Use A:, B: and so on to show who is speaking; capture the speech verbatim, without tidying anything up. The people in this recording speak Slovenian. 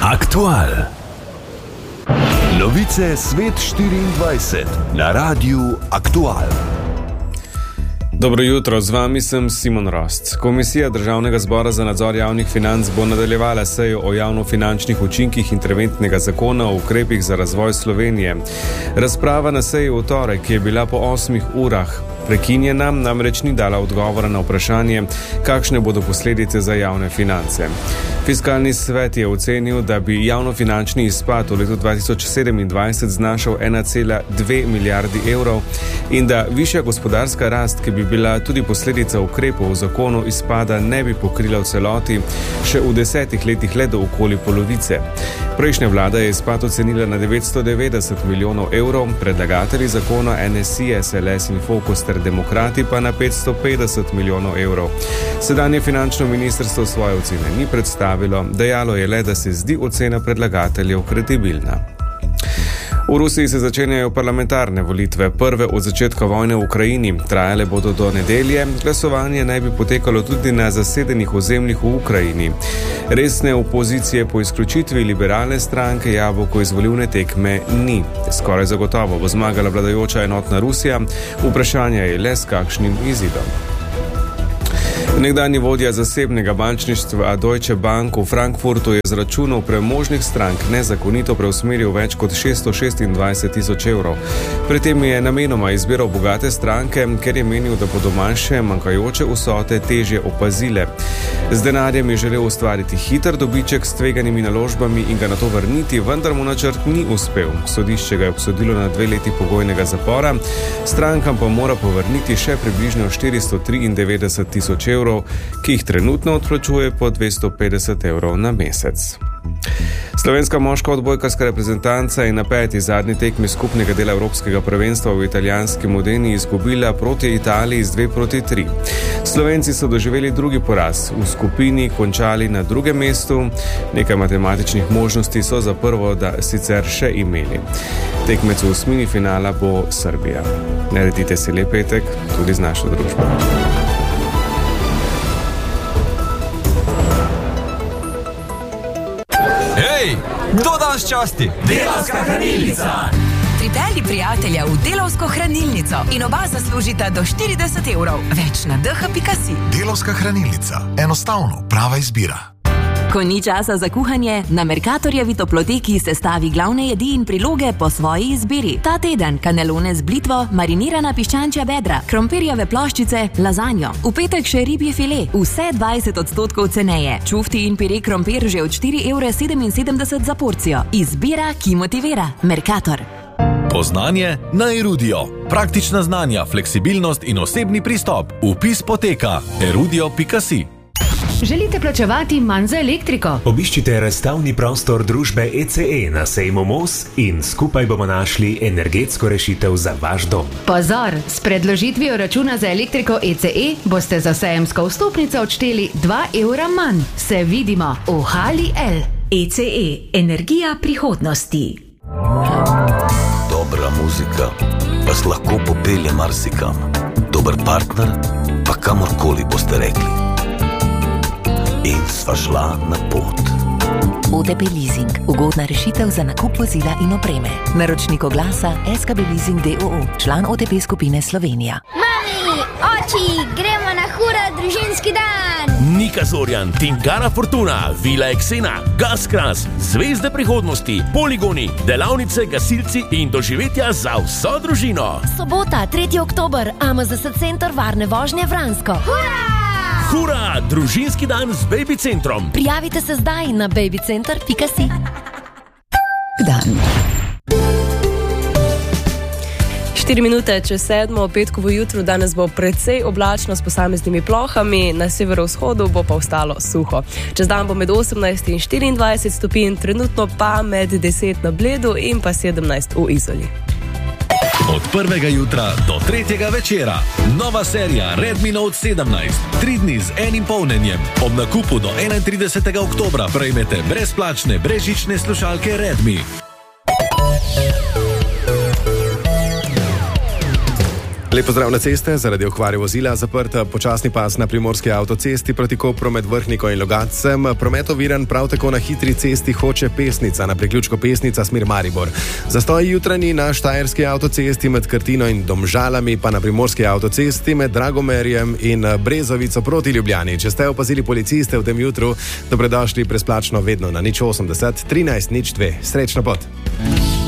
A: Aktual. Novice Svet štiriindvajset na Radiu Aktual.
B: Dobro jutro, z vami sem Simon Rost. Komisija Državnega zbora za nadzor javnih financ bo nadaljevala sejo o javnofinančnih učinkih interventnega zakona o ukrepih za razvoj Slovenije. Razprava na seji v torek, ki je bila po osmih urah prekinjena, namreč ni dala odgovora na vprašanje, kakšne bodo posledice za javne finance. Fiskalni svet je ocenil, da bi javnofinančni izpad v letu dva tisoč sedemindvajset znašal ena cela dve milijardi evrov in da višja gospodarska rast, ki bi bila tudi posledica ukrepov v zakonu izpada, ne bi pokrila v celoti, še v desetih letih le do okoli polovice. Prejšnja vlada je izpad ocenila na devetsto devetdeset milijonov evrov, predlagatelji zakona N S I, S L S in Fokus ter Demokrati pa na petsto petdeset milijonov evrov. Sedanje finančno ministrstvo svoje ocene ni predstavilo, dejalo je le, da se zdi ocena predlagateljev kredibilna. V Rusiji se začenjajo parlamentarne volitve, prve od začetka vojne v Ukrajini. Trajale bodo do nedelje, glasovanje naj bi potekalo tudi na zasedenih ozemljih v Ukrajini. Resne opozicije po izključitvi liberalne stranke jabolko iz volilne tekme ni. Skoraj zagotovo bo zmagala vladajoča enotna Rusija, vprašanje je le s kakšnim izidom. Nekdanji vodja zasebnega bančništva Deutsche Bank v Frankfurtu je z računov premožnih strank nezakonito preusmeril več kot šeststo šestindvajset tisoč evrov. Pri tem je namenoma izbiral bogate stranke, ker je menil, da bodo manjše manjkajoče vsote težje opazile. Z denarjem je želel ustvariti hiter dobiček s tveganimi naložbami in ga nato vrniti, vendar mu načrt ni uspel. Sodišče ga je obsodilo na dve leti pogojnega zapora, strankam pa mora povrniti še približno štiristo triindevetdeset tisoč evrov, ki jih trenutno odplačuje po dvesto petdeset evrov na mesec. Slovenska moška odbojkarska reprezentanca je na peti zadnji tekmi skupnega dela evropskega prvenstva v italijanski Modeni izgubila proti Italiji z dve proti tri. Slovenci so doživeli drugi poraz, v skupini končali na drugem mestu, nekaj matematičnih možnosti so za prvo da sicer še imeli. Tekmec v osmini finala bo Srbija. Naredite si lep petek tudi z našo družbo.
C: Hej, kdo danes časti?
D: Delavska hranilnica! Pripelji prijatelja v Delavsko hranilnico in oba zaslužita do štirideset evrov. Več na d h pika si.
E: Delavska hranilnica. Enostavno, prava izbira.
F: Ko ni časa za kuhanje, na Mercatorjevi toploteki sestavi glavne jedi in priloge po svoji izbiri. Ta teden kanelone z blitvo, marinirana piščančja bedra, krompirjeve ploščice, lazanjo. V petek še ribji file, vse dvajset odstotkov ceneje. Čufti in pire krompir že od štiri evre sedeminsedemdeset za porcijo. Izbira, ki motivira. Mercator.
G: Poznanje na Erudio. Praktična znanja, fleksibilnost in osebni pristop. Vpis poteka erudio pika si.
H: Želite plačevati manj za elektriko?
I: Obiščite razstavni prostor družbe E C E na sejmu Mos in skupaj bomo našli energetsko rešitev za vaš dom.
H: Pozor, s predložitvijo računa za elektriko E C E boste za sejemsko vstopnico odšteli dva evra manj. Se vidimo v Hali L.
F: E C E. Energija prihodnosti.
J: Dobra muzika vas lahko popelje marsikam. Dober partner pa kamorkoli boste rekli. In sva šla na pot.
F: O T P Leasing. Ugodna rešitev za nakup vozila in opreme. Naročnik oglasa S K B Leasing D O O. Član O T P skupine Slovenija.
K: Mami, oči, gremo na hura družinski dan.
L: Nika Zorjan, Tinkara Fortuna, Vila Eksena, Gaskras, Zvezde prihodnosti, poligoni, delavnice, gasilci in doživetja za vso družino.
M: Sobota, tretji oktober, A M Z S Center Varne vožnje Vransko.
K: Hura!
L: Hura! Družinski dan z Baby Centrom.
M: Prijavite se zdaj na baby center pika si.
F: Dan.
N: Štiri minute čez sedmo, petkovo jutro, danes bo precej oblačno s posameznimi plohami, na severovzhodu bo pa ostalo suho. Čez dan bo med osemnajst in štiriindvajset stopinj, trenutno pa med deset na Bledu in pa sedemnajst v Izoli.
G: Od prvega jutra do tretjega večera. Nova serija Redmi Note sedemnajst. Tri dni z enim polnjenjem. Ob nakupu do enaintridesetega oktobra prejmete brezplačne brezžične slušalke Redmi.
O: Lep pozdrav na ceste, zaradi okvare vozila zaprta počasni pas na primorski avtocesti proti Kopru med Vrhniko in Logatcem. Promet oviran prav tako na hitri cesti Hoče Pesnica na priključku Pesnica smer Maribor. Zastoj jutranji na štajerski avtocesti med Krtino in Domžalami, pa na primorski avtocesti med Dragomerjem in Brezovico proti Ljubljani. Če ste opazili policiste v tem jutru, dobrodošli brezplačno vedno na nič osemdeset trinajst nič dve. Srečno pot!